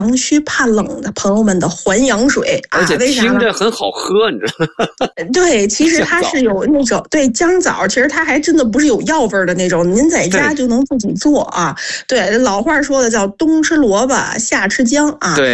虚怕冷的朋友们的还阳水啊， 而且为啥呢？ 听着很好喝，你知道吗？ 对，其实它是有那种对姜枣，其实它还真的不是有药味的那种，您在家就能自己做啊。对，老话说的叫冬吃萝卜夏吃姜啊。 对。